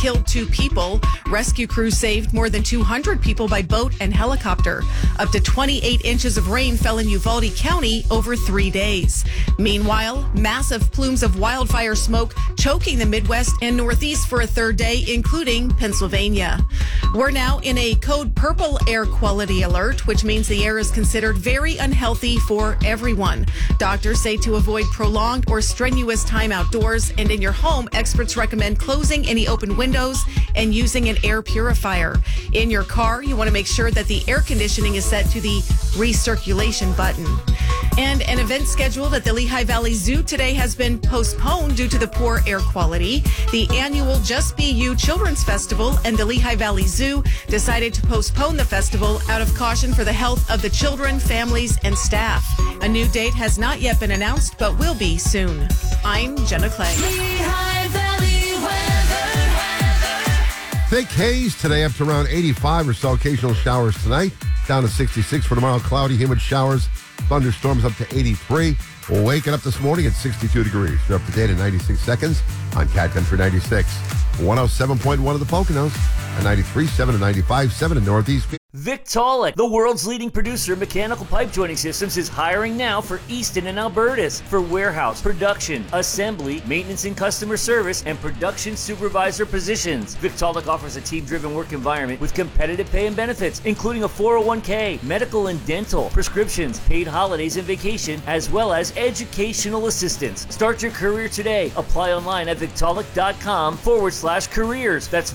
killed 2 people. Rescue crews saved more than 200 people by boat and helicopter. Up to 28 inches of rain fell in Uvalde County over 3 days. Meanwhile, massive plumes of wildfire smoke choking the Midwest and Northeast for a 3rd day, including Pennsylvania. We're now in a code purple air quality alert, which means the air is considered very unhealthy for everyone. Doctors say to avoid prolonged or strenuous time outdoors, and in your home, experts recommend closing any open windows and using an air purifier. In your car, you want to make sure that the air conditioning is set to the recirculation button. And an event scheduled at the Lehigh Valley Zoo today has been postponed due to the poor air quality. The annual Just Be You Children's Festival and the Lehigh Valley Zoo decided to postpone the festival out of caution for the health of the children, families, and staff. A new date has not yet been announced, but will be soon. I'm Jenna Clay. Lehigh Valley weather. Thick haze today up to around 85 or so. Occasional showers tonight. Down to 66 for tomorrow. Cloudy, humid showers. Thunderstorms up to 83. We're waking up this morning at 62 degrees. You're up to date in 96 seconds on Cat Country 96. 107.1 of the Poconos. And 93.7 and 95.7 in Northeast. Victaulic, the world's leading producer of mechanical pipe joining systems, is hiring now for Easton and Albertus for warehouse, production, assembly, maintenance and customer service, and production supervisor positions. Victaulic offers a team-driven work environment with competitive pay and benefits, including a 401k, medical and dental, prescriptions, paid holidays and vacation, as well as educational assistance. Start your career today. Apply online at Victaulic.com/careers. That's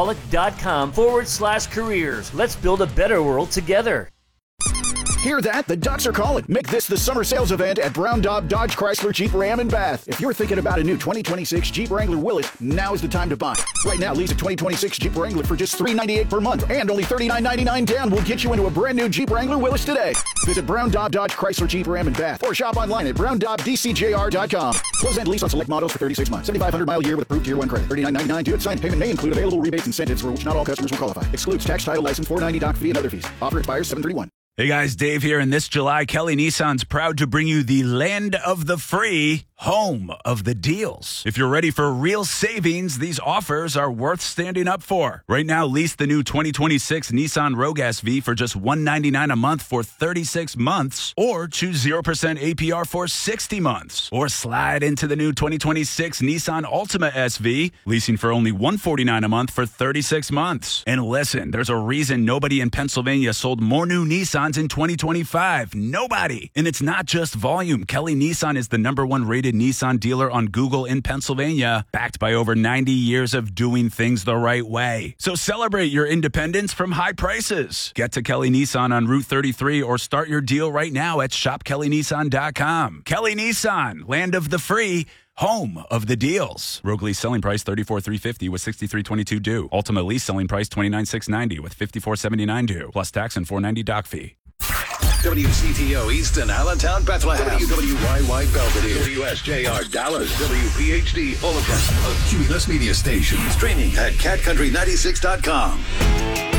Victaulic.com/careers. Let's build a better world together. Hear that? The Ducks are calling. Make this the summer sales event at Brown Daub Dodge Chrysler Jeep Ram in Bath. If you're thinking about a new 2026 Jeep Wrangler Willys, now is the time to buy. Right now, lease a 2026 Jeep Wrangler for just $398 per month and only $39.99 down will get you into a brand new Jeep Wrangler Willys today. Visit Brown Daub Dodge Chrysler Jeep Ram in Bath or shop online at browndaubdcjr.com. Close end lease on select models for 36 months. 7,500-mile year with approved Tier 1 credit. $39.99 due at sign. Payment may include available rebates and incentives for which not all customers will qualify. Excludes tax, title, license, $490 doc fee, and other fees. Offer expires 7/31. Hey guys, Dave here, and this July, Kelly Nissan's proud to bring you the land of the free, home of the deals. If you're ready for real savings, these offers are worth standing up for. Right now, lease the new 2026 Nissan Rogue SV for just $199 a month for 36 months, or choose 0% APR for 60 months. Or slide into the new 2026 Nissan Altima SV, leasing for only $149 a month for 36 months. And listen, there's a reason nobody in Pennsylvania sold more new Nissans in 2025. Nobody. And it's not just volume. Kelly Nissan is the #1 rated Nissan dealer on Google in Pennsylvania, backed by over 90 years of doing things the right way. So celebrate your independence from high prices. Get to Kelly Nissan on Route 33 or start your deal right now at shopkellynissan.com. Kelly Nissan, land of the free, home of the deals. Rogue lease selling price $34,350 with $63,22 due. Ultimate lease selling price $29,690 with $54,79 due, plus tax and $490 doc fee. WCTO Easton, Allentown, Bethlehem. WWYY Belvedere. WSJR Dallas. WPHD Fullerton. A Cumulus Media Station. Streaming at catcountry96.com.